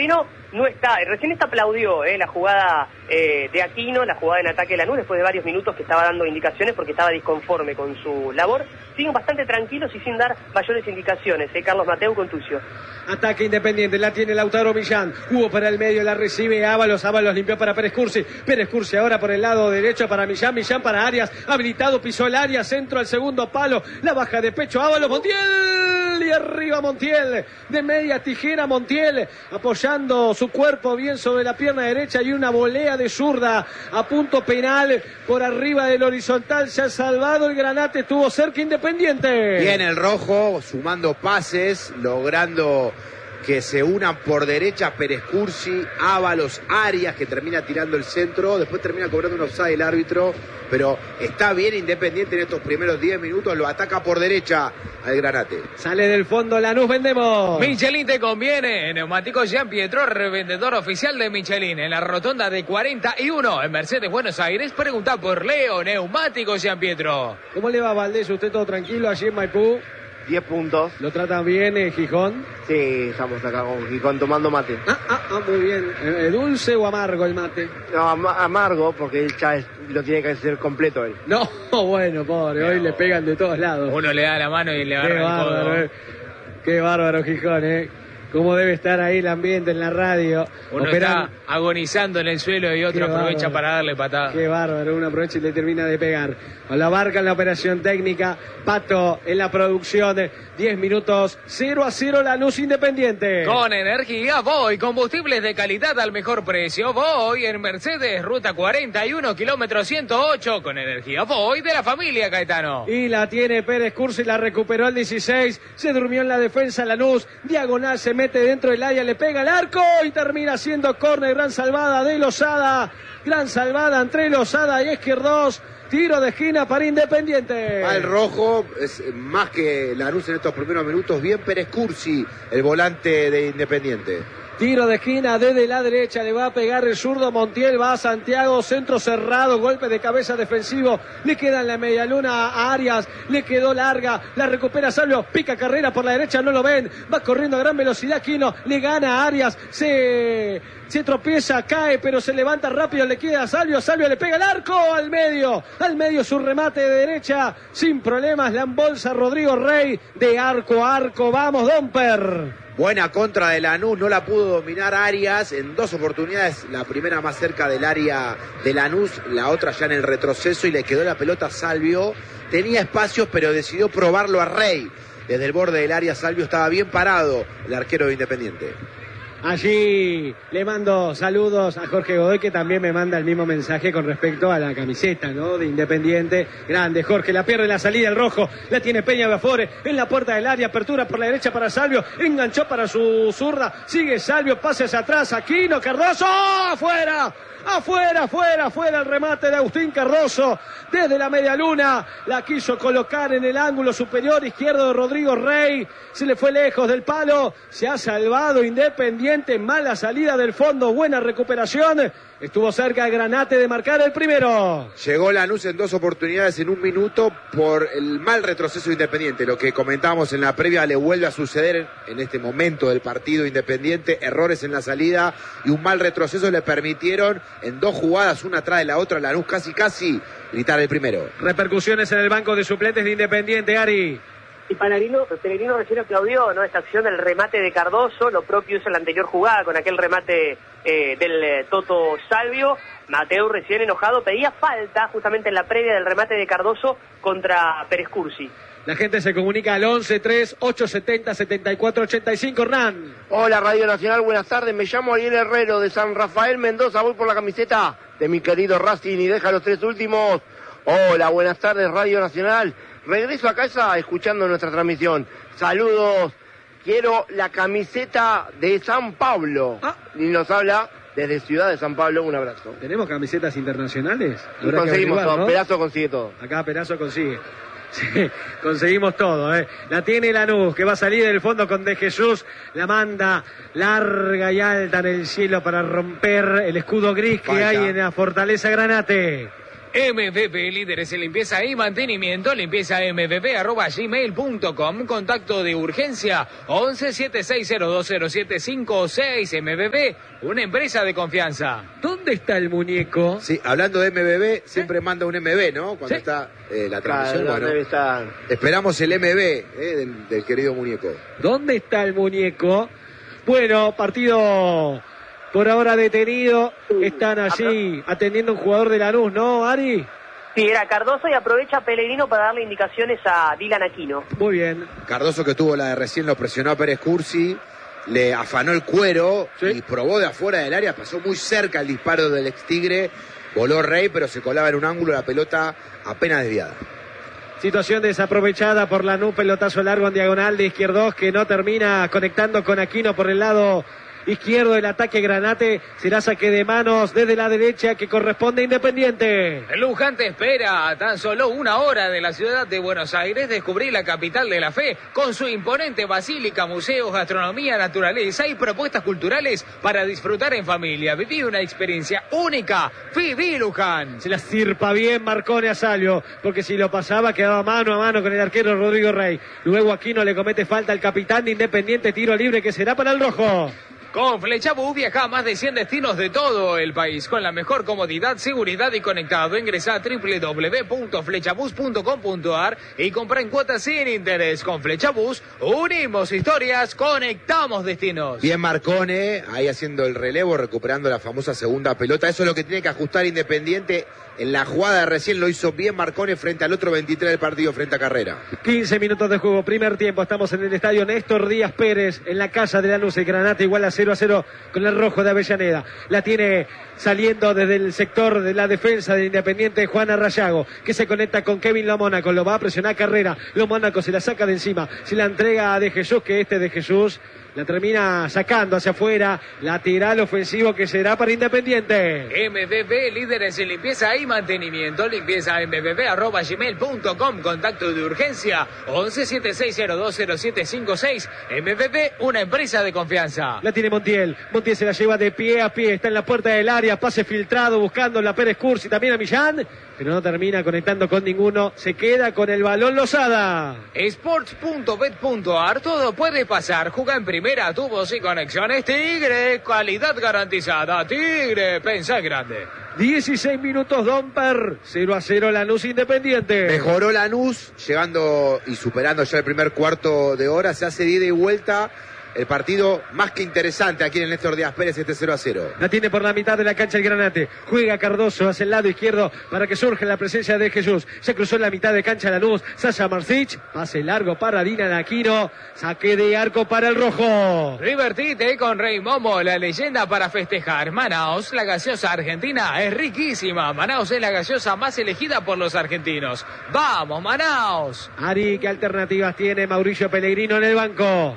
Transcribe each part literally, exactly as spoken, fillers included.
Pellegrino no está, recién está aplaudió eh, la jugada eh, de Aquino, la jugada en ataque de Lanús, después de varios minutos que estaba dando indicaciones porque estaba disconforme con su labor. Siguen bastante tranquilos y sin dar mayores indicaciones. Eh, Carlos Mateu con Tucio. Ataque Independiente, la tiene Lautaro Millán, jugó para el medio, la recibe Ábalos, Ábalos limpió para Pérez Cursi, Pérez Cursi ahora por el lado derecho para Millán, Millán para Arias, habilitado, pisó el área, centro al segundo palo, la baja de pecho, Ábalos, Montiel, y arriba Montiel, de media tijera Montiel, apoyando su cuerpo bien sobre la pierna derecha y una volea de zurda a punto penal por arriba del horizontal. Se ha salvado el Granate, estuvo cerca Independiente. Bien el rojo, sumando pases, logrando que se unan por derecha Pérez Cursi, Ábalos, Arias, que termina tirando el centro, después termina cobrando un offside el árbitro, pero está bien Independiente en estos primeros diez minutos, lo ataca por derecha al Granate. Sale del fondo Lanús, vendemos. Michelin te conviene, Neumáticos Jean Pietro, revendedor oficial de Michelin, en la rotonda de cuarenta y uno, en Mercedes, Buenos Aires. Pregunta por Leo, Neumáticos Jean Pietro. ¿Cómo le va, Valdés? ¿Usted todo tranquilo allí en Maipú? diez puntos. ¿Lo tratan bien en Gijón? Sí, estamos acá con Gijón tomando mate. Ah, ah, ah, muy bien. ¿Eh, ¿Dulce o amargo el mate? No, am amargo, porque él ya es, lo tiene que hacer completo él. No, bueno, pobre, no. Hoy le pegan de todos lados. Uno le da la mano y le agarra Qué el bárbaro, codo. eh. Qué bárbaro Gijón, ¿eh? Cómo debe estar ahí el ambiente en la radio. Uno Operando. está agonizando en el suelo y otro Qué aprovecha bárbaro. para darle patada. Qué bárbaro, uno aprovecha y le termina de pegar. A la barca en la operación técnica, Pato en la producción, diez minutos, cero a cero Lanús Independiente. Con energía Voy, combustibles de calidad al mejor precio. Voy en Mercedes, ruta cuarenta y uno, kilómetro ciento ocho, con energía Voy de la familia Caetano. Y la tiene Pérez Cursi, la recuperó al dieciséis, se durmió en la defensa Lanús, diagonal se mete dentro del área, le pega el arco y termina siendo córner, gran salvada de Lozada, gran salvada entre Lozada y Izquierdos. Tiro de esquina para Independiente. Al rojo, es más que Lanús en estos primeros minutos, bien Pérez Cursi, el volante de Independiente. Tiro de esquina desde la derecha, le va a pegar el zurdo Montiel, va a Santiago, centro cerrado, golpe de cabeza defensivo, le queda en la media luna a Arias, le quedó larga, la recupera Salvio, pica carrera por la derecha, no lo ven, va corriendo a gran velocidad Quino, le gana a Arias, se, se tropieza, cae, pero se levanta rápido, le queda a Salvio, Salvio le pega el arco al medio, al medio su remate de derecha, sin problemas, la embolsa Rodrigo Rey, de arco a arco, vamos Domper. Buena contra de Lanús, no la pudo dominar Arias en dos oportunidades, la primera más cerca del área de Lanús, la otra ya en el retroceso y le quedó la pelota a Salvio. Tenía espacios pero decidió probarlo a Rey. Desde el borde del área Salvio estaba bien parado, el arquero de Independiente. Allí le mando saludos a Jorge Godoy, que también me manda el mismo mensaje con respecto a la camiseta, ¿no? De Independiente. Grande Jorge, la pierde la salida el rojo, la tiene Peña Bafore en la puerta del área, apertura por la derecha para Salvio, enganchó para su zurda, sigue Salvio, pases atrás, Aquino, Cardoso, ¡afuera! Afuera, afuera, afuera el remate de Agustín Cardoso desde la media luna, la quiso colocar en el ángulo superior izquierdo de Rodrigo Rey, se le fue lejos del palo, se ha salvado Independiente, mala salida del fondo, buena recuperación, estuvo cerca el Granate de marcar el primero. Llegó Lanús en dos oportunidades en un minuto por el mal retroceso de Independiente, lo que comentábamos en la previa le vuelve a suceder en este momento del partido Independiente, errores en la salida y un mal retroceso le permitieron en dos jugadas, una atrás de la otra, Lanús casi casi gritar el primero. Repercusiones en el banco de suplentes de Independiente, Ari. Y Pellegrino, Pellegrino recién aplaudió, ¿no? Esta acción del remate de Cardoso, lo propio hizo en la anterior jugada con aquel remate eh, del eh, Toto Salvio. Mateu recién enojado pedía falta justamente en la previa del remate de Cardoso contra Pérez Cursi. La gente se comunica al once tres ocho setenta setenta y cuatro ochenta y cinco, Hernán. Hola Radio Nacional, buenas tardes, me llamo Ariel Herrero de San Rafael Mendoza, voy por la camiseta de mi querido Racing y deja los tres últimos. Hola, buenas tardes Radio Nacional, regreso a casa escuchando nuestra transmisión. Saludos, quiero la camiseta de San Pablo. Ah. Y nos habla desde Ciudad de San Pablo, un abrazo. ¿Tenemos camisetas internacionales? Y conseguimos todo, ¿no? Perazo consigue todo. Acá Perazo consigue. Sí, conseguimos todo, ¿eh? La tiene Lanús, que va a salir del fondo con De Jesús, la manda larga y alta en el cielo para romper el escudo gris que Vaya. hay en la Fortaleza Granate. M V P, líderes en limpieza y mantenimiento, limpieza m v p arroba gmail punto com, contacto de urgencia once siete seis cero dos cero siete cinco seis. M V P, una empresa de confianza. ¿Dónde está el muñeco? Sí, hablando de M V B, siempre manda un M V, ¿no? Cuando ¿Sí? está eh, la Claro, transmisión, bueno, debe estar. esperamos el M V eh, del, del querido muñeco. ¿Dónde está el muñeco? Bueno, partido por ahora detenido. Están allí atendiendo un jugador de Lanús, ¿no, Ari? Sí, era Cardoso y aprovecha Pellegrino para darle indicaciones a Dylan Aquino. Muy bien. Cardoso, que tuvo la de recién, lo presionó a Pérez Cursi, le afanó el cuero Sí. y probó de afuera del área, pasó muy cerca el disparo del ex Tigre, voló Rey, pero se colaba en un ángulo, la pelota apenas desviada. Situación desaprovechada por Lanús, pelotazo largo en diagonal de Izquierdos que no termina conectando con Aquino por el lado izquierdo del ataque Granate. Será saque de manos desde la derecha que corresponde a Independiente. Luján te espera a tan solo una hora de la ciudad de Buenos Aires, descubrir la capital de la fe con su imponente basílica, museos, gastronomía, naturaleza y propuestas culturales para disfrutar en familia. Viví una experiencia única. Viví Luján. Se la sirpa bien Marcone a Salvio, porque si lo pasaba quedaba mano a mano con el arquero Rodrigo Rey. Luego Aquino le comete falta al capitán de Independiente, tiro libre que será para el rojo. Con Flechabús viaja a más de cien destinos de todo el país con la mejor comodidad, seguridad y conectado. Ingresa a doble u doble u doble u punto flechabús punto com punto a r y compra en cuotas sin interés. Con Flechabús unimos historias, conectamos destinos. Bien Marcone, ahí haciendo el relevo, recuperando la famosa segunda pelota. Eso es lo que tiene que ajustar Independiente. En la jugada de recién lo hizo bien Marcone frente al otro veintitrés del partido, frente a Carrera. quince minutos de juego, primer tiempo. Estamos en el estadio Néstor Díaz Pérez, en la casa de Lanús. El Granate igual a cero a cero con el rojo de Avellaneda. La tiene saliendo desde el sector de la defensa de Independiente Juan Arrayago, que se conecta con Kevin Lomónaco. Lo va a presionar Carrera. Lomónaco se la saca de encima. Se la entrega a De Jesús, que este De Jesús la termina sacando hacia afuera. Lateral ofensivo que será para Independiente. M V P, líderes en limpieza y mantenimiento, limpieza m v p arroba gmail punto com, contacto de urgencia once siete seis cero dos cero siete cinco seis. M V P, una empresa de confianza. La tiene Montiel. Montiel se la lleva de pie a pie. Está en la puerta del área. Pase filtrado buscando la Pérez Cursi. También a Millán. Pero no termina conectando con ninguno. Se queda con el balón Lozada. Sports punto bet punto a r, todo puede pasar. Juega en primera, tubos y conexiones. Tigre, calidad garantizada. Tigre, pensá grande. dieciséis minutos, Domper. cero a cero Lanús Independiente. Mejoró Lanús, llegando y superando ya el primer cuarto de hora. Se hace de ida y vuelta. El partido más que interesante aquí en el Néstor Díaz Pérez, este cero a cero. La tiene por la mitad de la cancha el Granate. Juega Cardoso hacia el lado izquierdo para que surja la presencia de Jesús. Se cruzó en la mitad de cancha Lanús. Sasha Marcich. Pase largo para Dylan Aquino. Saque de arco para el rojo. Divertite con Rey Momo, la leyenda para festejar. Manaos, la gaseosa argentina, es riquísima. Manaos es la gaseosa más elegida por los argentinos. ¡Vamos, Manaos! Ari, ¿qué alternativas tiene Mauricio Pellegrino en el banco?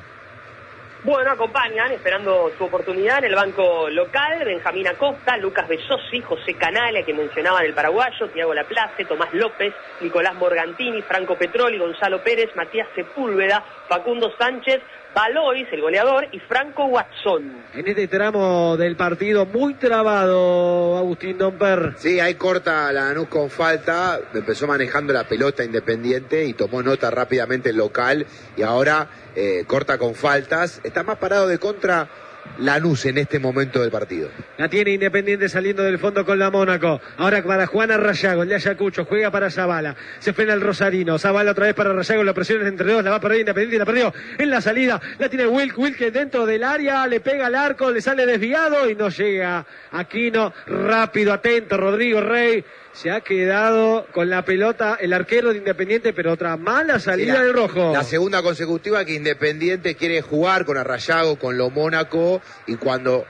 Bueno, acompañan, esperando su oportunidad en el banco local, Benjamín Acosta, Lucas Besosi, José Canale, que mencionaban el paraguayo, Tiago Laplace, Tomás López, Nicolás Morgantini, Franco Petroli, Gonzalo Pérez, Matías Sepúlveda, Facundo Sánchez, Valois, el goleador, y Franco Watson. En este tramo del partido muy trabado, Agustín Domper. Sí, ahí corta Lanús con falta, empezó manejando la pelota Independiente y tomó nota rápidamente el local y ahora eh, corta con faltas. Está más parado de contra Lanús en este momento del partido. La tiene Independiente saliendo del fondo con la Mónaco. Ahora para Juan Arrayago, el de Ayacucho, juega para Zavala. Se frena el Rosarino. Zavala otra vez para Arrayago, la presión entre dos, la va a perder Independiente y la perdió en la salida. La tiene Wilk, Wilk dentro del área, le pega al arco, le sale desviado y no llega Aquino. Rápido, atento, Rodrigo Rey. Se ha quedado con la pelota el arquero de Independiente, pero otra mala salida Sí, la, del rojo. La segunda consecutiva que Independiente quiere jugar con Arrayago, con lo Mónaco, y cuando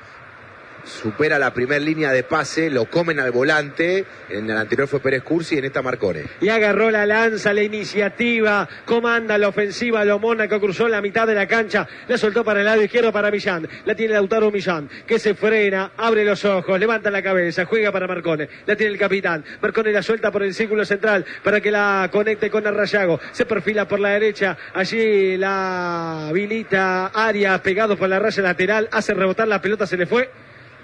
supera la primera línea de pase, lo comen al volante. En el anterior fue Pérez Cursi y en esta Marcone. Y agarró la lanza, la iniciativa, comanda la ofensiva, lo Mónaco cruzó la mitad de la cancha, la soltó para el lado izquierdo para Millán, la tiene Lautaro Millán, que se frena, abre los ojos, levanta la cabeza, juega para Marcone, la tiene el capitán, Marcone la suelta por el círculo central para que la conecte con Arrayago, se perfila por la derecha, allí la habilita Arias, pegado por la raya lateral, hace rebotar la pelota, se le fue.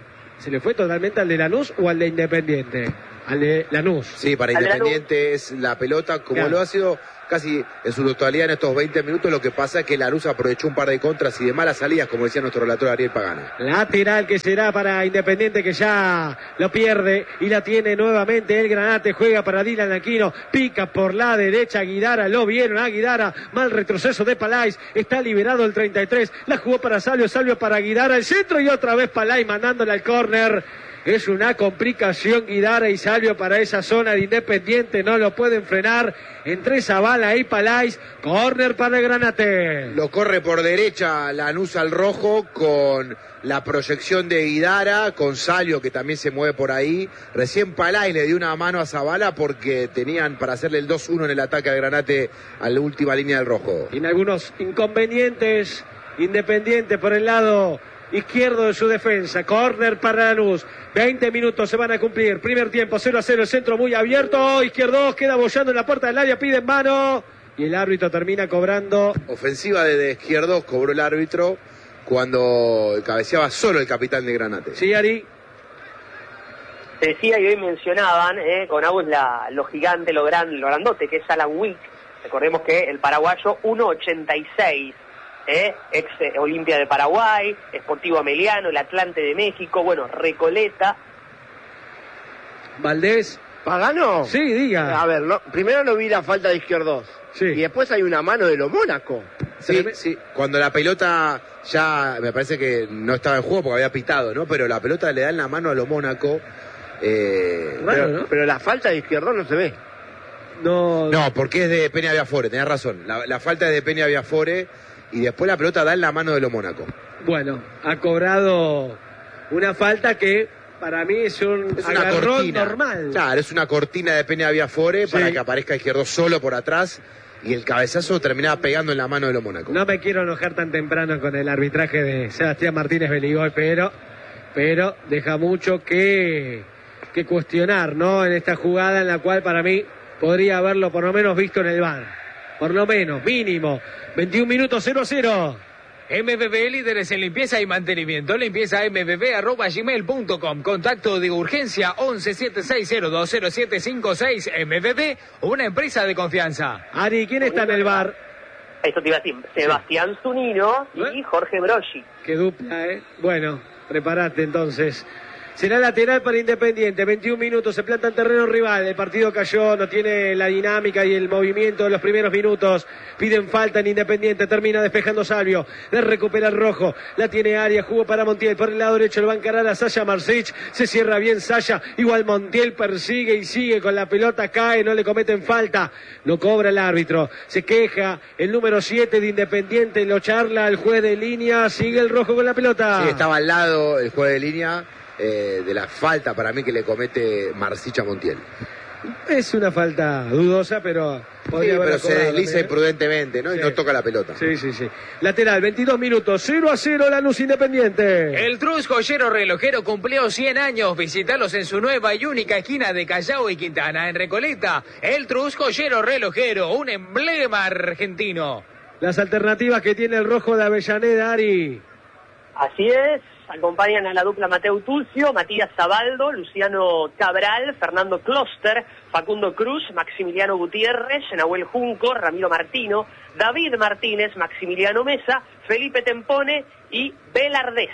se le fue totalmente al de Lanús o al de Independiente. Al de Lanús. Sí, para Independiente es la pelota, como claro. lo ha sido casi en su totalidad en estos veinte minutos. Lo que pasa es que Lanús aprovechó un par de contras y de malas salidas, como decía nuestro relator Ariel Pagano. Lateral que será para Independiente, que ya lo pierde y la tiene nuevamente el Granate. Juega para Dylan Aquino, pica por la derecha Guidara, lo vieron a Guidara, mal retroceso de Palais, está liberado el treinta y tres, la jugó para Salvio, Salvio para Guidara, el centro y otra vez Palais mandándole al córner. Es una complicación Guidara y Salvio para esa zona de Independiente, no lo pueden frenar. Entre Zavala y Palais, córner para el Granate. Lo corre por derecha Lanús al rojo con la proyección de Guidara, con Salvio que también se mueve por ahí. Recién Palais le dio una mano a Zavala porque tenían para hacerle el dos uno en el ataque al Granate a la última línea del rojo. Tiene algunos inconvenientes Independiente por el lado izquierdo de su defensa. Córner para Lanús. veinte minutos se van a cumplir. Primer tiempo, cero a cero. El centro muy abierto. Izquierdo queda bollando en la puerta del área. Pide en mano. Y el árbitro termina cobrando. Ofensiva desde Izquierdos cobró el árbitro cuando cabeceaba solo el capitán de Granate. Sí, Ari. Se decía y hoy mencionaban eh, con Agus la, lo gigante, lo, gran, lo grandote que es Alan Wick. Recordemos que el paraguayo uno ochenta y seis. Eh, ex eh, Olimpia de Paraguay, Sportivo Ameliano, el Atlante de México, bueno, Recoleta. Valdés. ¿Pagano? Sí, diga. A ver, no, primero no vi la falta de Izquierdos. Sí. Y después hay una mano de los Mónaco. Sí, sí, cuando la pelota ya, me parece que no estaba en juego porque había pitado, ¿no? Pero la pelota le da en la mano a los Mónaco. Eh, Raro, pero, ¿no? Pero la falta de Izquierdos no se ve. No, no, porque es de Peña Viafore, tenés razón. La, la falta es de Peña Viafore. Y después la pelota da en la mano de los Mónaco. Bueno, ha cobrado una falta que para mí es un es una agarrón cortina normal. Claro, es una cortina de Peña Viafore sí. para que aparezca Izquierdo solo por atrás y el cabezazo terminaba pegando en la mano de los Mónaco. No me quiero enojar tan temprano con el arbitraje de Sebastián Martínez Beligoy, pero, pero deja mucho que, que cuestionar, ¿no? En esta jugada en la cual para mí podría haberlo por lo menos visto en el V A R. Por lo menos, mínimo. veintiún minutos, cero a cero. M B B, líderes en limpieza y mantenimiento. Limpieza m b b arroba gmail punto com. Contacto de urgencia once siete seis cero dos cero siete cinco seis. M B B, una empresa de confianza. Ari, ¿quién está en el V A R? Eso te iba a decir. Sebastián Zunino y Jorge Broggi. Qué dupla, ¿eh? Bueno, prepárate entonces. Será lateral para Independiente, veintiún minutos, se planta en terreno rival, el partido cayó, no tiene la dinámica y el movimiento de los primeros minutos, piden falta en Independiente, termina despejando Salvio, le recupera el rojo, la tiene Arias, jugó para Montiel, por el lado derecho lo va a encarar a Sasha Marsic, se cierra bien Sasha, igual Montiel persigue y sigue con la pelota, cae, no le cometen falta, no cobra el árbitro, se queja el número siete de Independiente, lo charla el juez de línea, sigue el rojo con la pelota. Sí, estaba al lado el juez de línea. Eh, de la falta para mí que le comete Marsicha Montiel. Es una falta dudosa, pero podría sí, haber pero se desliza ¿eh? imprudentemente, ¿no? Sí. Y no toca la pelota. Sí, sí, sí. Lateral, veintidós minutos, cero a cero Lanús Independiente. El Trus Joyero Relojero cumplió cien años. Visítalos en su nueva y única esquina de Callao y Quintana, en Recoleta. El Trus Joyero Relojero, un emblema argentino. Las alternativas que tiene el rojo de Avellaneda, Ari. Así es. Acompañan a la dupla Mateo Tulcio, Matías Zabaldo, Luciano Cabral, Fernando Kloster, Facundo Cruz, Maximiliano Gutiérrez, Nahuel Junco, Ramiro Martino, David Martínez, Maximiliano Mesa, Felipe Tempone y Belardés.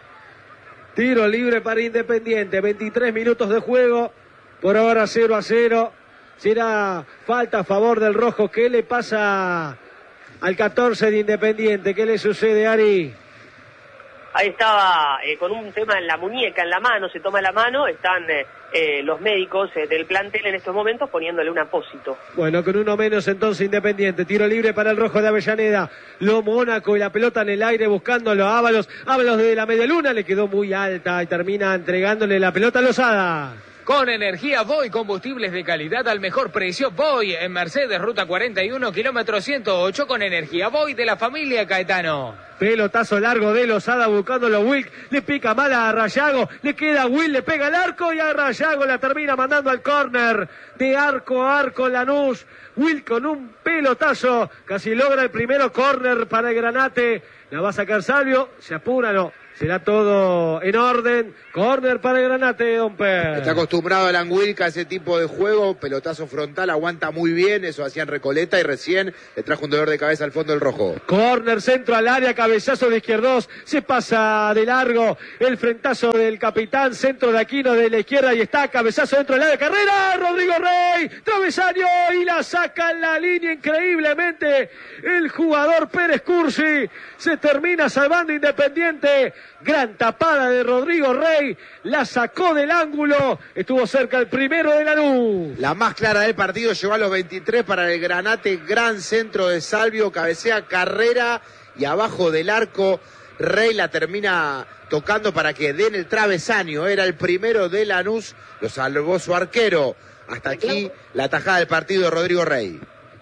Tiro libre para Independiente, veintitrés minutos de juego, por ahora cero a cero. Será falta a favor del rojo. ¿Qué le pasa al catorce de Independiente? ¿Qué le sucede, Ari? Ahí estaba eh, con un tema en la muñeca, en la mano, se toma la mano, están eh, eh, los médicos eh, del plantel en estos momentos poniéndole un apósito. Bueno, con uno menos entonces Independiente, tiro libre para el rojo de Avellaneda, lo Mónaco y la pelota en el aire buscándolo a Ábalos, Ábalos desde la media luna, le quedó muy alta y termina entregándole la pelota a Lozada. Con energía Voy, combustibles de calidad al mejor precio. Voy en Mercedes, ruta cuarenta y uno, kilómetro ciento ocho, con energía Voy de la familia Caetano. Pelotazo largo de Lozada buscándolo Wilk, le pica mal a Rayago, le queda Will, le pega al arco y a Rayago la termina mandando al córner de arco a arco Lanús. Will con un pelotazo, casi logra el primero, córner para el Granate, la va a sacar Salvio, se apura, no, Será todo en orden. Córner para el Granate, don Per. Está acostumbrado al Anguilca a ese tipo de juego, pelotazo frontal, aguanta muy bien, eso hacía en Recoleta y recién le trajo un dolor de cabeza al fondo del rojo. Córner, centro al área, cabezazo de izquierdos, se pasa de largo el frentazo del capitán, centro de Aquino de la izquierda y está, cabezazo dentro del área, carrera, Rodrigo Rey, travesaño y la saca en la línea increíblemente el jugador Pérez Cursi, se termina salvando Independiente, gran tapada de Rodrigo Rey, la sacó del ángulo, estuvo cerca el primero de Lanús. La más clara del partido, llegó a los veintitrés para el Granate, gran centro de Salvio, cabecea Carrera y abajo del arco Rey la termina tocando para que den el travesaño, era el primero de Lanús, lo salvó su arquero. Hasta aquí la tajada del partido de Rodrigo Rey.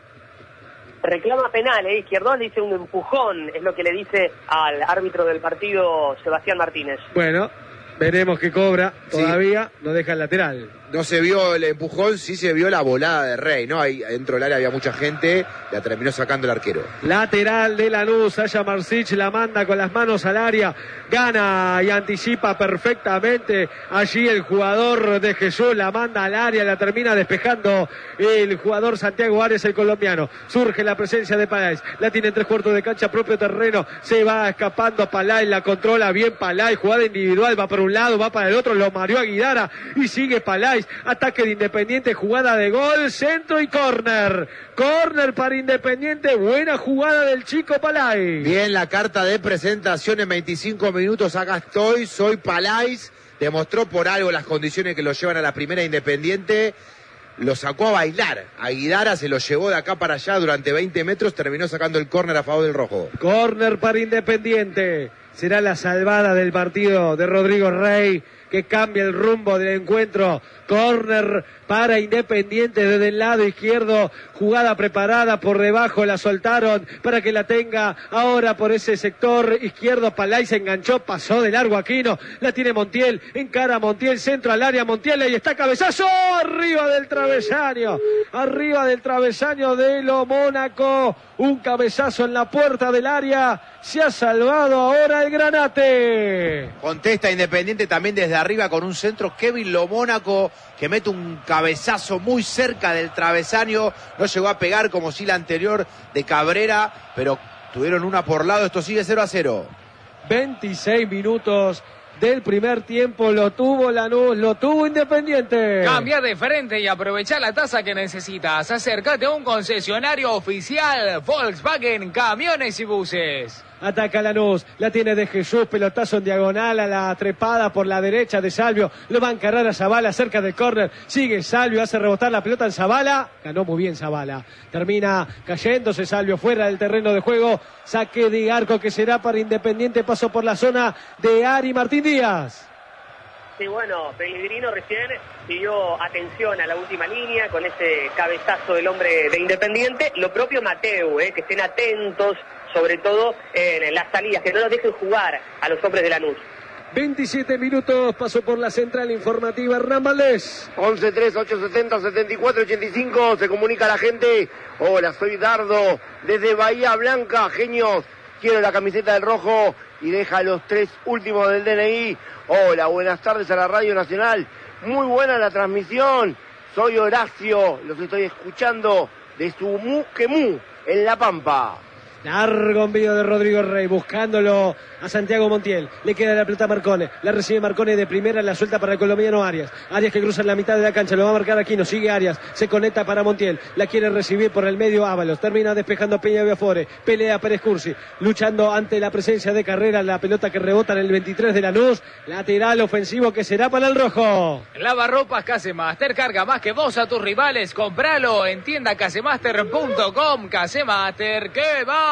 Reclama penal, ¿eh? Izquierdos le dice un empujón, es lo que le dice al árbitro del partido, Sebastián Martínez. Bueno, veremos qué cobra, todavía sí. No deja el lateral. No se vio el empujón, sí se vio la volada de Rey, ¿no? Ahí dentro del área había mucha gente, la terminó sacando el arquero. Lateral de Lanús, Aya Marcich la manda con las manos al área, gana y anticipa perfectamente allí el jugador de Jesús, la manda al área, la termina despejando el jugador Santiago Arias, el colombiano. Surge la presencia de Paláez, la tiene en tres cuartos de cancha, propio terreno, se va escapando Paláez, la controla bien Paláez, jugada individual, va por un lado, va para el otro, lo mareó a Guidara y sigue Paláez. Ataque de Independiente, jugada de gol, centro y córner. Córner para Independiente, buena jugada del chico Paláez. Bien la carta de presentación en veinticinco minutos, acá estoy, soy Paláez. Demostró por algo las condiciones que lo llevan a la primera Independiente. Lo sacó a bailar. A Guidara se lo llevó de acá para allá durante veinte metros, terminó sacando el córner a favor del rojo. Córner para Independiente. Será la salvada del partido de Rodrigo Rey, que cambia el rumbo del encuentro. Córner para Independiente desde el lado izquierdo, jugada preparada por debajo, la soltaron para que la tenga ahora por ese sector izquierdo. Paláez se enganchó, pasó de largo Aquino, la tiene Montiel, encara Montiel, centro al área, Montiel, ahí está, cabezazo, arriba del travesaño, arriba del travesaño de lo Mónaco, un cabezazo en la puerta del área, se ha salvado ahora el Granate. Contesta Independiente también desde arriba con un centro, Kevin Lo Mónaco, que mete un cabezazo muy cerca del travesaño, no llegó a pegar como si la anterior de Cabrera, pero tuvieron una por lado, esto sigue cero a cero. veintiséis minutos del primer tiempo, lo tuvo Lanús, lo tuvo Independiente. Cambia de frente y aprovecha la tasa que necesitas. Acércate a un concesionario oficial Volkswagen Camiones y Buses. Ataca Lanús, la tiene de Jesús, pelotazo en diagonal a la trepada por la derecha de Salvio, lo va a encarar a Zabala cerca del córner, sigue Salvio, hace rebotar la pelota en Zabala, ganó muy bien Zabala, termina cayéndose Salvio fuera del terreno de juego, saque de arco que será para Independiente, paso por la zona de Ari Martín Díaz. Sí, bueno, Pellegrino recién pidió atención a la última línea con ese cabezazo del hombre de Independiente, lo propio Mateu, eh, que estén atentos sobre todo en las salidas, que no los dejen jugar a los hombres de Lanús. veintisiete minutos, pasó por la central informativa Hernán Valdés. once tres ocho setenta setenta y cuatro ochenta y cinco, se comunica la gente. Hola, soy Dardo, desde Bahía Blanca, genios, quiero la camiseta del rojo y deja los tres últimos del D N I. Hola, buenas tardes a la Radio Nacional, muy buena la transmisión, soy Horacio, los estoy escuchando de Sumuquemú, en La Pampa. Largo envío de Rodrigo Rey, buscándolo a Santiago Montiel. Le queda la pelota a Marcone. La recibe Marcone de primera, la suelta para el colombiano Arias. Arias que cruza en la mitad de la cancha, lo va a marcar Aquino. Sigue Arias, se conecta para Montiel. La quiere recibir por el medio Ábalos. Termina despejando Peña Viafore. Pelea Pérez Cursi, luchando ante la presencia de Carrera. La pelota que rebota en el veintitrés de Lanús. Lateral ofensivo que será para el rojo. Lavarropas Casemaster, carga más que vos a tus rivales. Compralo en tienda casemaster punto com. Casemaster, que va.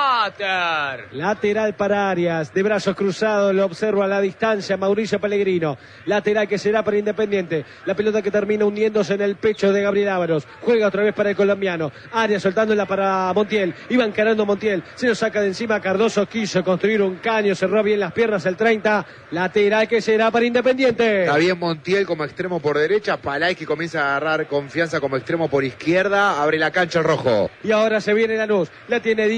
Lateral para Arias, de brazos cruzados, lo observa a la distancia Mauricio Pellegrino. Lateral que será para Independiente. La pelota que termina hundiéndose en el pecho de Gabriel Ávaros. Juega otra vez para el colombiano. Arias soltándola para Montiel. Iba encarando Montiel. Se lo saca de encima Cardoso. Quiso construir un caño. Cerró bien las piernas el treinta. Lateral que será para Independiente. Está bien Montiel como extremo por derecha. Paláez que comienza a agarrar confianza como extremo por izquierda. Abre la cancha el rojo. Y ahora se viene Lanús. La tiene Dylan Aquino.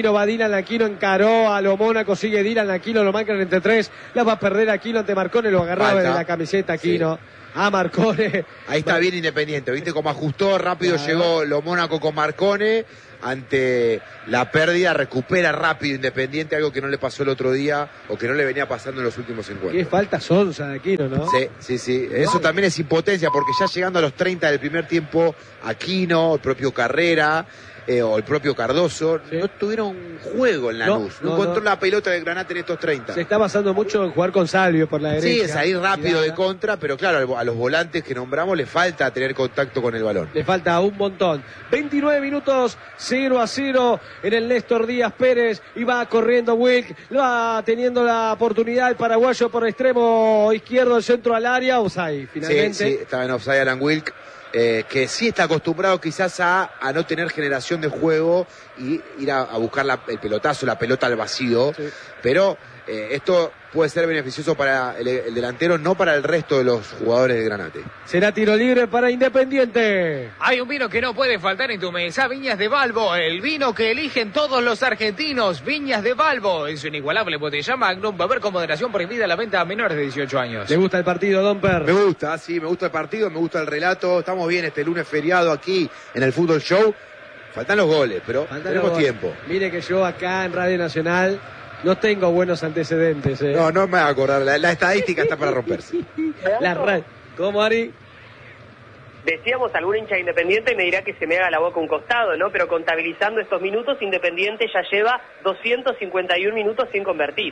Aquino, va Dylan Aquino, encaró a lo Mónaco, sigue Dylan Aquino, lo marcan entre tres, la va a perder Aquino ante Marcone, lo agarraba Falta. de la camiseta Aquino. Sí. A Marcone. Ahí está bien Independiente, viste cómo ajustó, rápido claro. Llegó lo Mónaco con Marcone. Ante la pérdida recupera rápido Independiente, algo que no le pasó el otro día o que no le venía pasando en los últimos encuentros. Qué falta sonsa de Aquino, ¿no? Sí, sí, sí. Eso no. También es impotencia porque ya llegando a los treinta del primer tiempo, Aquino, el propio Carrera eh, o el propio Cardoso, sí. No tuvieron juego en Lanús. No, no, no encontró no. la pelota de Granate en estos treinta. Se está basando mucho en jugar con Salvio por la derecha. Sí, es salir rápido de contra, pero claro, a los volantes que nombramos les falta tener contacto con el balón. Le falta un montón. veintinueve minutos, cero a cero en el Néstor Díaz Pérez. Y va corriendo Wilk, va teniendo la oportunidad el paraguayo por extremo izquierdo, el centro al área. Offside, finalmente. Sí, sí, estaba en offside Alan Wilk. Eh, que sí está acostumbrado quizás a, a no tener generación de juego y ir a, a buscar la, el pelotazo, la pelota al vacío, sí. Pero eh, esto puede ser beneficioso para el, el delantero, no para el resto de los jugadores de Granate. Será tiro libre para Independiente. Hay un vino que no puede faltar en tu mesa, Viñas de Balbo, el vino que eligen todos los argentinos. Viñas de Balbo, es un inigualable botella Magnum, beber con moderación, prohibida la venta a menores de dieciocho años. ¿Le gusta el partido, Domper? Me gusta, sí, me gusta el partido, me gusta el relato. Estamos bien este lunes feriado aquí en el Fútbol Show. Faltan los goles, pero Faltan tenemos tiempo. Mire que yo acá en Radio Nacional no tengo buenos antecedentes. ¿eh? No, no me voy a acordar. La, la estadística está para romperse. La ra... ¿Cómo, Ari? Decíamos algún hincha de Independiente y me dirá que se me haga la boca un costado, ¿no? Pero contabilizando estos minutos, Independiente ya lleva doscientos cincuenta y un minutos sin convertir.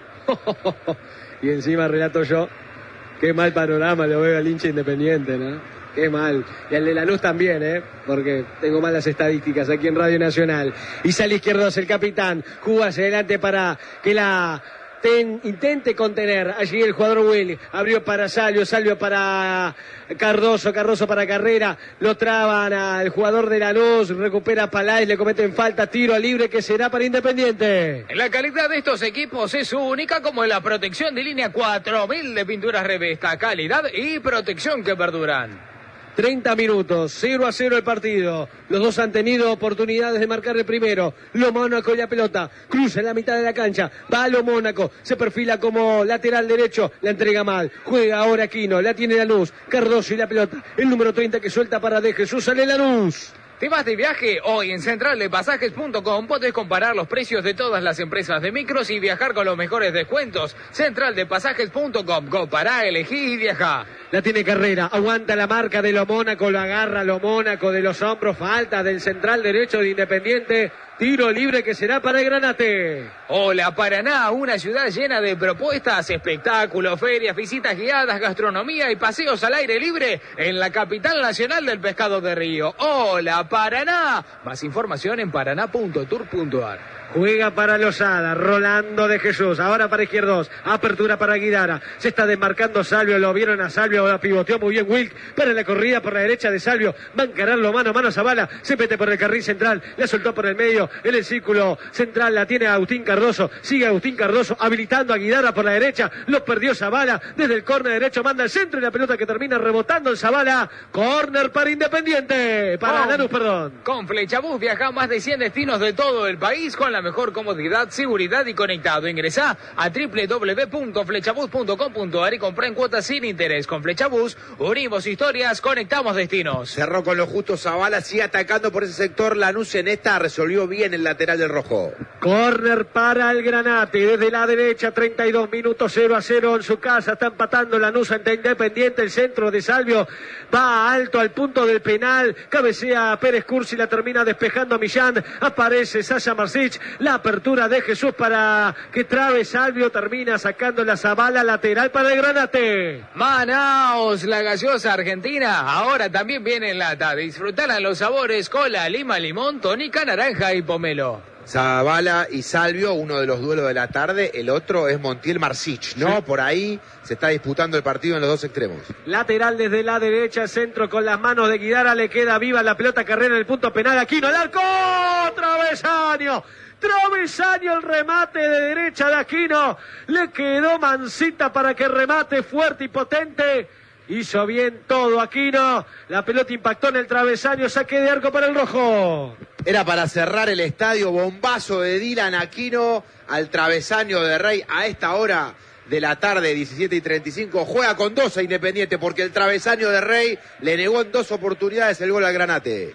Y encima relato yo, qué mal panorama lo veo al hincha Independiente, ¿no? Qué mal. Y al de Lanús también, ¿eh? Porque tengo malas estadísticas aquí en Radio Nacional. Y sale izquierdo el capitán. Juga hacia adelante para que la ten, intente contener. Allí el jugador Will. Abrió para Salvio. Salvio para Cardoso. Cardoso para Carrera. Lo traban al jugador de Lanús. Recupera Paláez. Le cometen falta. Tiro libre que será para Independiente. La calidad de estos equipos es única, como en la protección de línea cuatro mil de pinturas Revesta. Calidad y protección que perduran. treinta minutos, cero a cero el partido. Los dos han tenido oportunidades de marcar el primero. Lo Mónaco y la pelota. Cruza en la mitad de la cancha. Va a Lo Mónaco. Se perfila como lateral derecho. La entrega mal. Juega ahora Aquino. La tiene Lanús. Cardoso y la pelota. El número treinta que suelta para De Jesús. Sale Lanús. ¿Te vas de viaje? Hoy en central de pasajes punto com podés comparar los precios de todas las empresas de micros y viajar con los mejores descuentos. central de pasajes punto com. Compará, elegí y viajá. La tiene Carrera. Aguanta la marca de Lo Mónaco. Lo agarra Lo Mónaco de los hombros. Falta del central derecho de Independiente. Tiro libre que será para el Granate. Hola, Paraná, una ciudad llena de propuestas, espectáculos, ferias, visitas guiadas, gastronomía y paseos al aire libre en la capital nacional del pescado de río. Hola, Paraná. Más información en paraná punto tour punto ar. Juega para Lozada, Rolando De Jesús, ahora para Izquierdos, apertura para Guidara, se está desmarcando Salvio, lo vieron a Salvio, la pivoteó muy bien Wilk, para la corrida por la derecha de Salvio, va a encararlo mano a mano a Zavala, se mete por el carril central, la soltó por el medio, en el círculo central la tiene Agustín Cardoso, sigue Agustín Cardoso habilitando a Guidara por la derecha, lo perdió Zavala, desde el córner derecho manda al centro y la pelota que termina rebotando en Zavala, córner para Independiente, para Lanús, perdón. Con Flechabús viaja a más de cien destinos de todo el país con la mejor comodidad, seguridad y conectado. Ingresá a doble u doble u doble u punto flechabús punto com punto ar y comprá en cuotas sin interés. Con Flechabús unimos historias, conectamos destinos. Cerró con lo justo Zavala, sigue atacando por ese sector. Lanús en esta resolvió bien el lateral del rojo. Corner para el Granate, desde la derecha, treinta y dos minutos, cero a cero en su casa. Está empatando Lanús ante Independiente. El centro de Salvio va alto al punto del penal. Cabecea a Pérez Cursi, la termina despejando a Millán. Aparece Sasha Marsic. La apertura de Jesús para que trabe Salvio. Termina sacando la Zavala, lateral para el Granate. Manaos, la gaseosa argentina. Ahora también viene en lata. Disfrutarán los sabores cola, lima, limón, tónica, naranja y pomelo. Zavala y Salvio, uno de los duelos de la tarde, el otro es Montiel Marsic, ¿no? Sí. Por ahí se está disputando el partido en los dos extremos. Lateral desde la derecha, centro con las manos de Guidara, le queda viva la pelota, Carrera en el punto penal, Aquino, al arco, travesaño. Travesaño, el remate de derecha de Aquino, le quedó Mancita para que remate fuerte y potente. Hizo bien todo Aquino. La pelota impactó en el travesaño. Saque de arco para el rojo. Era para cerrar el estadio. Bombazo de Dylan Aquino al travesaño de Rey a esta hora de la tarde, diecisiete y treinta y cinco. Juega con dos a Independiente porque el travesaño de Rey le negó en dos oportunidades el gol al Granate.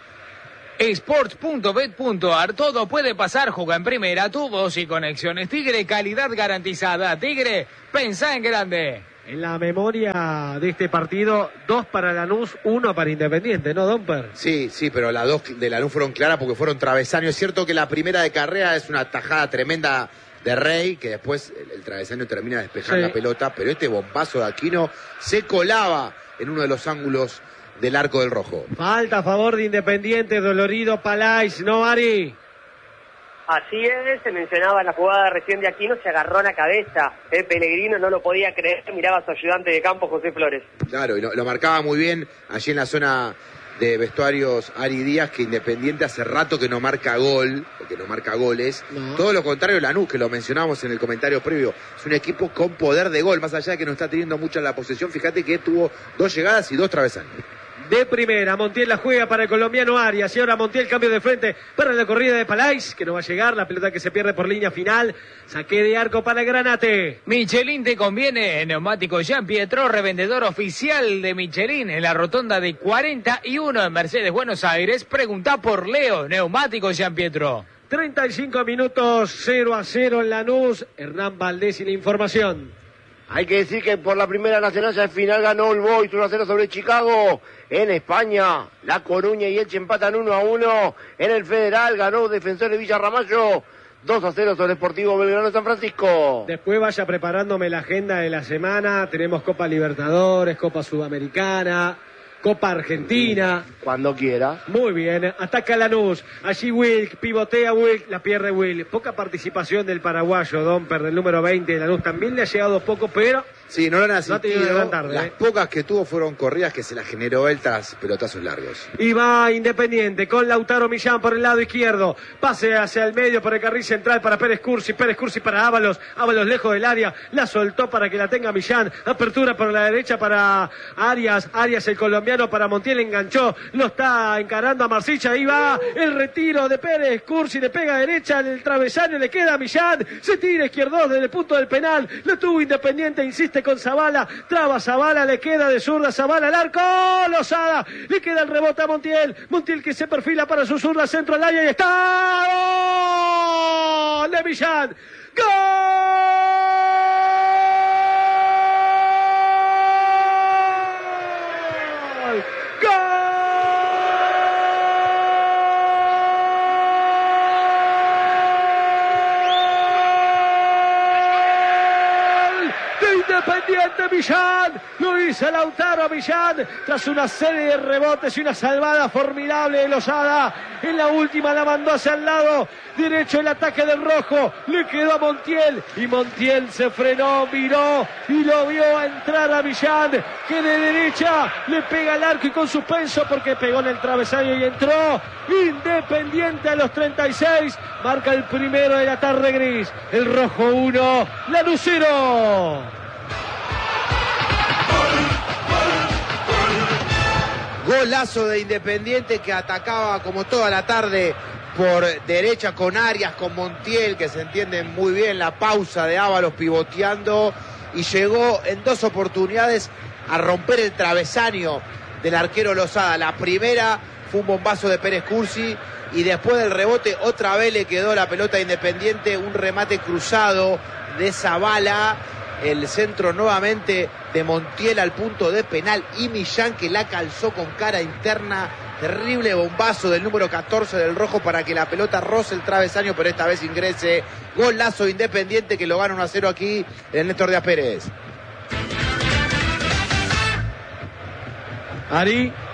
Sports punto bet punto ar, todo puede pasar, juega en primera, tu voz y conexiones. Tigre, calidad garantizada. Tigre, pensá en grande. En la memoria de este partido, dos para Lanús, uno para Independiente, ¿no, Domper? Sí, sí, pero las dos de Lanús fueron claras porque fueron travesaños. Es cierto que la primera de Carrea es una tajada tremenda de Rey, que después el, el travesaño termina de despejar sí. la pelota, pero este bombazo de Aquino se colaba en uno de los ángulos del arco del rojo. Falta a favor de Independiente, dolorido Palais, ¿no, Ari? Así es, se mencionaba la jugada recién de Aquino, se agarró en la cabeza, eh, Pellegrino no lo podía creer, miraba a su ayudante de campo, José Flores. Claro, y lo, lo marcaba muy bien allí en la zona de vestuarios Ari Díaz, que Independiente hace rato que no marca gol, porque no marca goles. No. Todo lo contrario Lanús, que lo mencionamos en el comentario previo, es un equipo con poder de gol, más allá de que no está teniendo mucha la posesión. Fíjate que tuvo dos llegadas y dos travesaños. De primera, Montiel la juega para el colombiano Arias. Y ahora Montiel cambio de frente para la corrida de Palais, que no va a llegar. La pelota que se pierde por línea final. Saque de arco para el Granate. Michelin te conviene. Neumático Jean Pietro, revendedor oficial de Michelin en la rotonda de cuarenta y uno en Mercedes, Buenos Aires. Pregunta por Leo. Neumático Jean Pietro. treinta y cinco minutos, cero a cero en Lanús. Hernán Valdés y la información. Hay que decir que por la primera nacional ya al final ganó el Boys uno a cero sobre Chicago. En España, La Coruña y Elche empatan uno a uno. En el Federal ganó Defensores Villarramayo dos a cero sobre Sportivo Belgrano de San Francisco. Después vaya preparándome la agenda de la semana. Tenemos Copa Libertadores, Copa Sudamericana, Copa Argentina. Cuando quiera. Muy bien, ataca Lanús. Allí Wilk, pivotea Wilk, la pierde Wilk. Poca participación del paraguayo, Domper, del número veinte de Lanús. También le ha llegado poco, pero... Sí, no lo han asistido. No tarde, las ¿eh? pocas que tuvo fueron corridas que se las generó él tras pelotazos largos. Y va Independiente con Lautaro Millán por el lado izquierdo. Pase hacia el medio por el carril central para Pérez Cursi. Pérez Cursi para Ábalos. Ábalos lejos del área. La soltó para que la tenga Millán. Apertura por la derecha para Arias. Arias el colombiano para Montiel. Enganchó. Lo está encarando a Marsicha. Ahí va el retiro de Pérez Cursi. Le pega a derecha en el travesaño. Le queda a Millán. Se tira izquierdo desde el punto del penal. Lo tuvo Independiente. Insiste con Zavala, traba Zavala, le queda de zurda Zavala al arco, Lozada, le queda el rebote a Montiel, Montiel que se perfila para su zurda, centro al área y está ¡gol! De Millán, ¡gol! ¡Gol! Independiente Millán, lo hizo Lautaro Millán, tras una serie de rebotes y una salvada formidable de Lozada. En la última la mandó hacia el lado derecho el ataque del rojo, le quedó a Montiel y Montiel se frenó, miró y lo vio a entrar a Millán, que de derecha le pega al arco y con suspenso porque pegó en el travesaño y entró. Independiente a los treinta y seis, marca el primero de la tarde gris, el rojo uno, Lanús cero. Golazo de Independiente que atacaba como toda la tarde por derecha con Arias, con Montiel, que se entienden muy bien, la pausa de Ábalos pivoteando, y llegó en dos oportunidades a romper el travesaño del arquero Lozada. La primera fue un bombazo de Pérez Cursi y después del rebote otra vez le quedó la pelota a Independiente, un remate cruzado de Zavala. El centro nuevamente de Montiel al punto de penal y Millán que la calzó con cara interna. Terrible bombazo del número catorce del rojo para que la pelota roce el travesaño, pero esta vez ingrese. Golazo Independiente que lo gana uno a cero aquí el Néstor Díaz Pérez. Ari.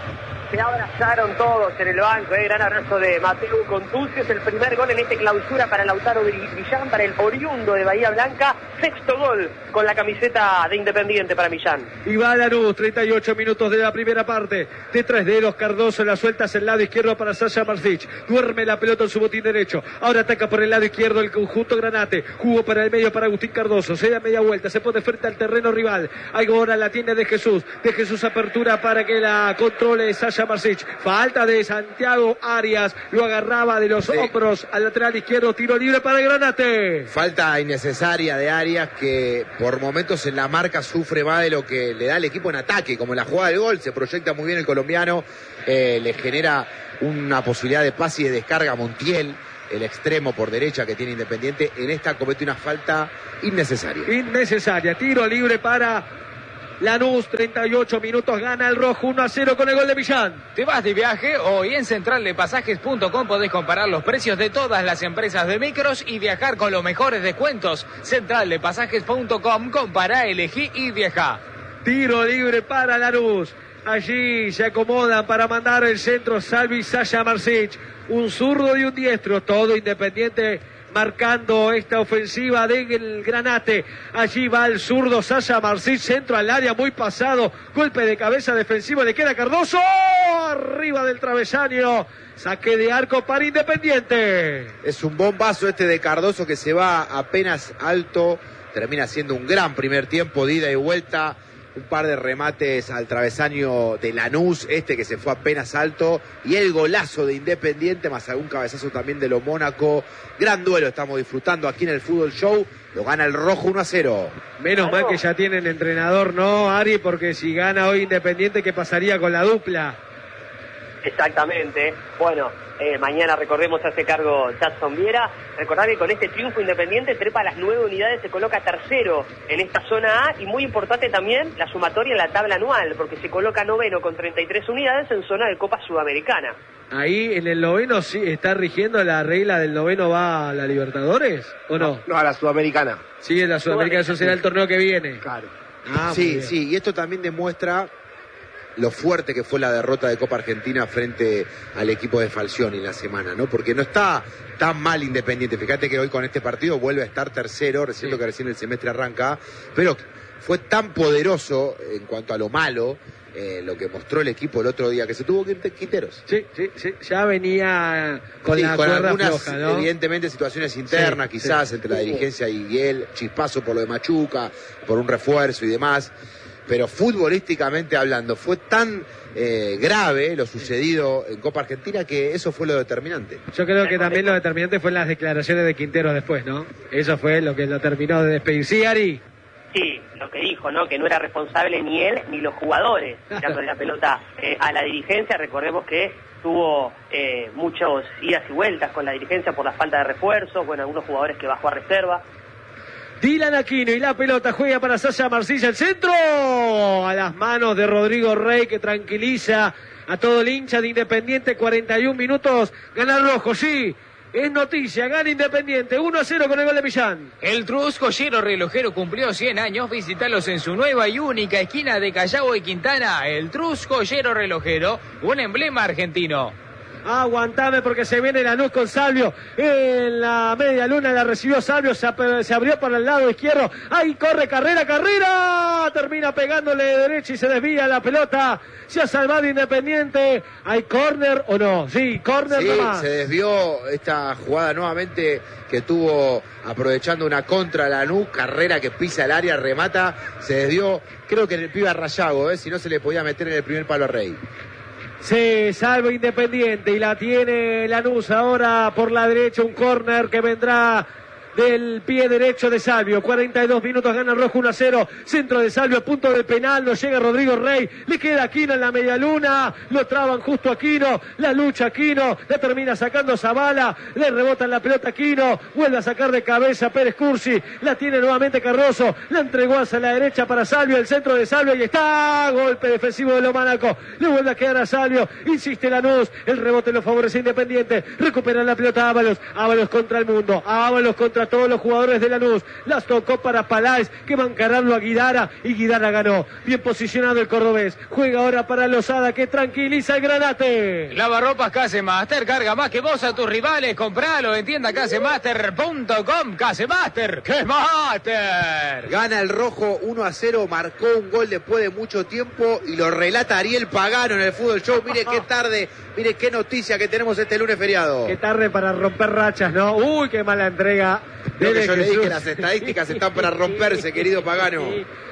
Se abrazaron todos en el banco, eh, gran abrazo de Mateu Contucio, es el primer gol en esta clausura para Lautaro Millán, para el oriundo de Bahía Blanca, sexto gol con la camiseta de Independiente para Millán. Y va Lanús, treinta y ocho minutos de la primera parte, de tres dedos Cardoso, la suelta hacia el lado izquierdo para Sasha Marsic, duerme la pelota en su botín derecho, ahora ataca por el lado izquierdo el conjunto Granate, jugó para el medio para Agustín Cardoso, se da media vuelta, se pone frente al terreno rival, ahora la tiene de Jesús, de Jesús apertura para que la controle Sasha Marsic, falta de Santiago Arias, lo agarraba de los sí. hombros al lateral izquierdo, tiro libre para Granate. Falta innecesaria de Arias que por momentos en la marca sufre más de lo que le da el equipo en ataque, como en la jugada del gol, se proyecta muy bien el colombiano, eh, le genera una posibilidad de pase y de descarga a Montiel, el extremo por derecha que tiene Independiente, en esta comete una falta innecesaria. Innecesaria, tiro libre para Lanús, treinta y ocho minutos, gana el rojo uno a cero con el gol de Millán. ¿Te vas de viaje? Hoy en central de pasajes punto com podés comparar los precios de todas las empresas de micros y viajar con los mejores descuentos. central de pasajes punto com, compará, elegí y viajá. Tiro libre para Lanús. Allí se acomodan para mandar el centro Salvi y Sasha Marsic. Un zurdo y un diestro, todo Independiente marcando esta ofensiva del Granate. Allí va el zurdo Sasha Marsic, centro al área, muy pasado, golpe de cabeza defensivo, le queda Cardoso, arriba del travesaño, saque de arco para Independiente. Es un bombazo este de Cardoso que se va apenas alto, termina siendo un gran primer tiempo de ida y vuelta. Un par de remates al travesaño de Lanús, este que se fue apenas alto, y el golazo de Independiente, más algún cabezazo también de lo Mónaco. Gran duelo estamos disfrutando aquí en el Fútbol Show, lo gana el rojo uno a cero. Menos mal que ya tienen entrenador, ¿no, Ari? Porque si gana hoy Independiente, ¿qué pasaría con la dupla? Exactamente. Bueno, eh, mañana recordemos hace cargo Jackson Viera. Recordad que con este triunfo Independiente trepa las nueve unidades, se coloca tercero en esta zona A, y muy importante también la sumatoria en la tabla anual, porque se coloca noveno con treinta y tres unidades en zona de Copa Sudamericana. Ahí en el noveno sí está rigiendo la regla del noveno, va a la Libertadores, ¿o no? No, no a la Sudamericana. Sí, en la Sudamericana, eso será el torneo que viene. Claro. Ah, sí, sí, y esto también demuestra lo fuerte que fue la derrota de Copa Argentina frente al equipo de Falcioni la semana, ¿no? Porque no está tan mal Independiente. Fíjate que hoy con este partido vuelve a estar tercero, recién sí. que recién el semestre arranca, pero fue tan poderoso en cuanto a lo malo, eh, lo que mostró el equipo el otro día, que se tuvo que ir Quinteros. Sí, sí, sí, ya venía con sí, la con cuerda algunas, floja, ¿no? Evidentemente, situaciones internas, sí, quizás, sí. entre la dirigencia y él, chispazo por lo de Machuca, por un refuerzo y demás. Pero futbolísticamente hablando, fue tan eh, grave lo sucedido en Copa Argentina que eso fue lo determinante. Yo creo que también lo determinante fue las declaraciones de Quintero después, ¿no? Eso fue lo que lo terminó de despedir. ¿Sí, Ari? Sí, lo que dijo, ¿no? Que no era responsable ni él ni los jugadores, tirando la pelota eh, a la dirigencia. Recordemos que tuvo eh, muchas idas y vueltas con la dirigencia por la falta de refuerzos, bueno, algunos jugadores que bajó a reserva. Dylan Aquino y la pelota juega para Sasha Marsic, el centro a las manos de Rodrigo Rey, que tranquiliza a todo el hincha de Independiente. Cuarenta y un minutos, gana el rojo, sí, es noticia, gana Independiente uno a cero con el gol de Millán. El Trus Joyero Relojero cumplió cien años, visítalos en su nueva y única esquina de Callao y Quintana. El Trus Joyero Relojero, un emblema argentino. Aguantame porque se viene Lanús con Salvio en la media luna, la recibió Salvio, se, se abrió para el lado izquierdo, ahí corre Carrera, Carrera, termina pegándole de derecha y se desvía la pelota, se ha salvado Independiente. ¿Hay córner o no? Sí, córner sí, nomás. Se desvió esta jugada nuevamente que tuvo aprovechando una contra Lanús, Carrera que pisa el área, remata, se desvió, creo que en el pibe a Rayago, ¿eh? Si no se le podía meter en el primer palo a Rey. Se salva Independiente y la tiene Lanús ahora por la derecha, un córner que vendrá del pie derecho de Salvio. Cuarenta y dos minutos, gana el rojo uno a cero, centro de Salvio, punto del penal, no llega Rodrigo Rey, le queda Aquino en la media luna, lo traban justo Aquino, la lucha Aquino, la termina sacando Zavala, le rebotan la pelota Aquino, vuelve a sacar de cabeza Pérez Cursi, la tiene nuevamente Cardoso, la entregó hacia la derecha para Salvio, el centro de Salvio, y está, golpe defensivo de Lomanaco, le vuelve a quedar a Salvio, insiste Lanús, el rebote lo favorece Independiente, recupera la pelota Ábalos, Ábalos contra el mundo, Ábalos contra todos los jugadores de Lanús. Las tocó para Paláez, que va a encararlo a Guidara, y Guidara ganó. Bien posicionado el cordobés. Juega ahora para Lozada, que tranquiliza el Granate. Lavarropas Casemaster, carga más que vos a tus rivales. Compralo en tienda casemaster punto com. Casemaster, ¡que master! Gana el rojo uno a cero, marcó un gol después de mucho tiempo y lo relata Ariel Pagano en el Fútbol Show. Mire qué tarde, mire qué noticia que tenemos este lunes feriado. Qué tarde para romper rachas, ¿no? Uy, qué mala entrega. Lo que yo Jesús. le dije, las estadísticas están para romperse, querido Pagano.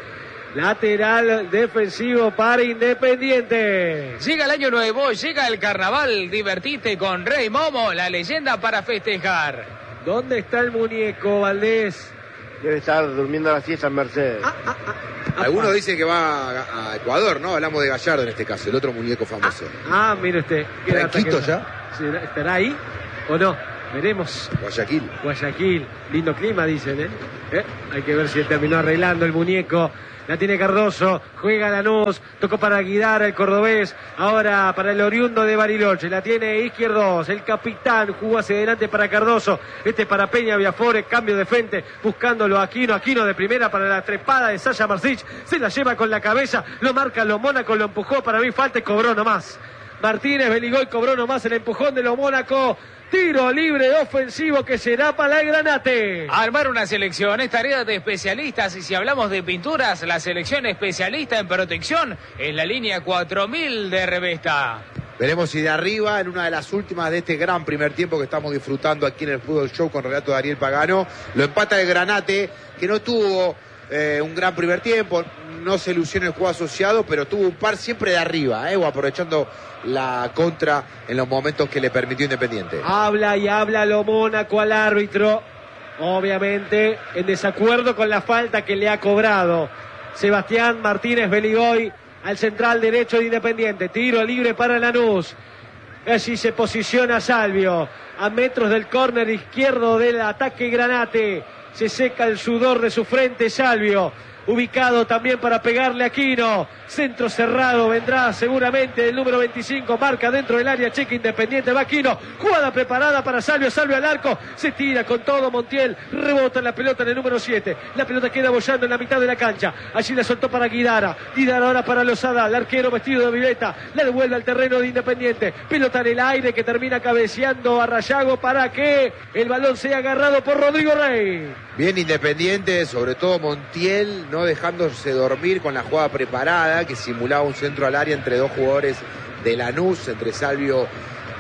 Lateral defensivo para Independiente. Llega el año nuevo, llega el carnaval. Divertite con Rey Momo, la leyenda para festejar. ¿Dónde está el muñeco, Valdés? Debe estar durmiendo a la siesta en Mercedes. Ah, ah, ah. Algunos dicen que va a, a Ecuador, ¿no? Hablamos de Gallardo en este caso, el otro muñeco famoso. Ah, mire usted. qué ¿Está en data Quito que- ya? ¿Será- ¿Estará ahí o no? Veremos. Guayaquil. Guayaquil, lindo clima dicen, ¿eh? ¿Eh? Hay que ver si terminó arreglando el muñeco. La tiene Cardoso, juega Lanús, tocó para Guidara el cordobés, ahora para el oriundo de Bariloche, la tiene Izquierdos, el capitán jugó hacia adelante para Cardoso, este para Peña Viafore, cambio de frente, buscándolo a Aquino, Aquino de primera para la trepada de Sasha Marcich, se la lleva con la cabeza, lo marca lo Mónaco, lo empujó, para mí falta y cobró nomás. Martínez Beligoy cobró nomás el empujón de lo Mónaco. Tiro libre ofensivo que será para el Granate. Armar una selección es tarea de especialistas y si hablamos de pinturas, la selección especialista en protección es la línea cuatro mil de Revesta. Veremos si de arriba, en una de las últimas de este gran primer tiempo que estamos disfrutando aquí en el Fútbol Show con relato de Ariel Pagano, lo empata el Granate, que no tuvo eh, un gran primer tiempo, no se lució en el juego asociado, pero tuvo un par siempre de arriba, eh, o aprovechando la contra en los momentos que le permitió Independiente. Habla y habla lo Mónaco al árbitro, obviamente en desacuerdo con la falta que le ha cobrado Sebastián Martínez Beligoy al central derecho de Independiente. Tiro libre para Lanús. Allí se posiciona Salvio a metros del córner izquierdo del ataque Granate. Se seca el sudor de su frente Salvio, ubicado también para pegarle a Aquino. Centro cerrado, vendrá seguramente el número veinticinco, marca dentro del área, cheque Independiente, va Aquino, jugada preparada para Salvio, Salvio al arco, se tira con todo Montiel, rebota la pelota en el número siete, la pelota queda bollando en la mitad de la cancha, allí la soltó para Guidara, Guidara ahora para Lozada, el arquero vestido de violeta, la devuelve al terreno de Independiente, pelota en el aire que termina cabeceando a Rayago para que el balón sea agarrado por Rodrigo Rey. Bien Independiente, sobre todo Montiel, no dejándose dormir con la jugada preparada, que simulaba un centro al área entre dos jugadores de Lanús, entre Salvio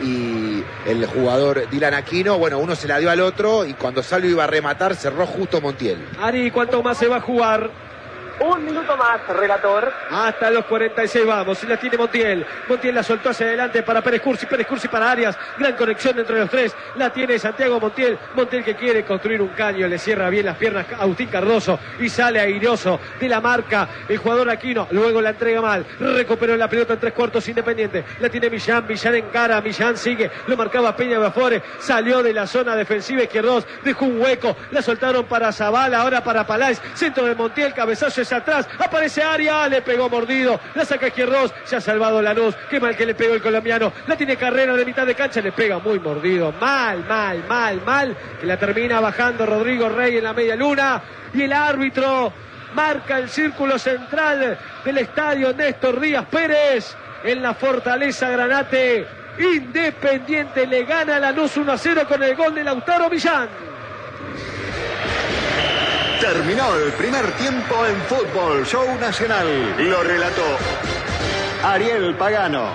y el jugador Dylan Aquino. Bueno, uno se la dio al otro y cuando Salvio iba a rematar cerró justo Montiel. Ari, ¿cuánto más se va a jugar? Un minuto más, relator. Hasta los cuarenta y seis vamos, y la tiene Montiel. Montiel la soltó hacia adelante para Pérez Cursi, Pérez Cursi para Arias. Gran conexión entre los tres. La tiene Santiago Montiel. Montiel que quiere construir un caño, le cierra bien las piernas a Agustín Cardoso y sale airoso de la marca el jugador Aquino. Luego la entrega mal. Recuperó la pelota en tres cuartos Independiente. La tiene Millán, Millán encara, Millán sigue. Lo marcaba Peña Bafore. Salió de la zona defensiva Izquierdos. Dejó un hueco. La soltaron para Zavala, ahora para Paláez. Centro de Montiel, cabezazo es atrás, aparece Arias, le pegó mordido, la saca Izquierdos, se ha salvado Lanús, qué mal que le pegó el colombiano, la tiene Carrera de mitad de cancha, le pega muy mordido, mal, mal, mal, mal, que la termina bajando Rodrigo Rey en la media luna, y el árbitro marca el círculo central del estadio Néstor Díaz Pérez, en la Fortaleza Granate. Independiente le gana a Lanús uno a cero con el gol de Lautaro Millán. Terminó el primer tiempo en Fútbol Show Nacional. Lo relató Ariel Pagano.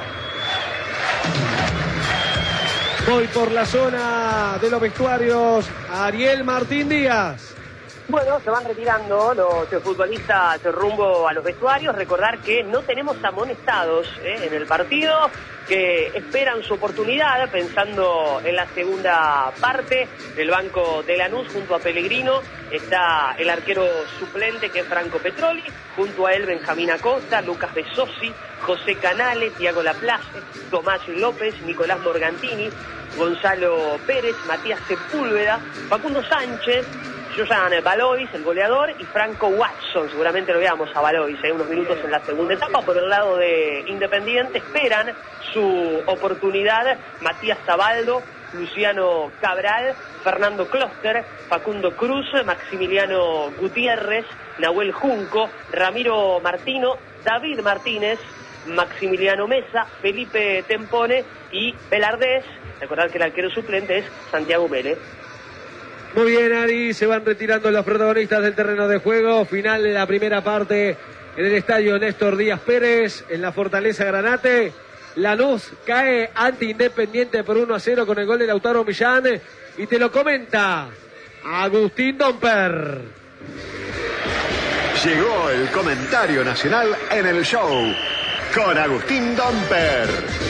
Voy por la zona de los vestuarios. Ariel Martín Díaz. Bueno, se van retirando los futbolistas rumbo a los vestuarios. Recordar que no tenemos amonestados ¿eh? en el partido, que esperan su oportunidad pensando en la segunda parte. Del banco de Lanús junto a Pellegrino está el arquero suplente que es Franco Petroli, junto a él Benjamín Acosta, Lucas Besosi, José Canales, Thiago Laplace, Tomás López, Nicolás Morgantini, Gonzalo Pérez, Matías Sepúlveda, Facundo Sánchez, Josan Valois, el goleador, y Franco Watson. Seguramente lo veamos a Valois, hay ¿eh? unos minutos en la segunda etapa. Por el lado de Independiente esperan su oportunidad Matías Zabaldo, Luciano Cabral, Fernando Closter, Facundo Cruz, Maximiliano Gutiérrez, Nahuel Junco, Ramiro Martino, David Martínez, Maximiliano Mesa, Felipe Tempone y Velardés. Recordad que el arquero suplente es Santiago Vélez. Muy bien, Ari, se van retirando los protagonistas del terreno de juego. Final de la primera parte en el estadio Néstor Díaz Pérez, en la Fortaleza Granate. Lanús cae ante Independiente por uno a cero con el gol de Lautaro Millán. Y te lo comenta Agustín Domper. Llegó el comentario nacional en el show con Agustín Domper.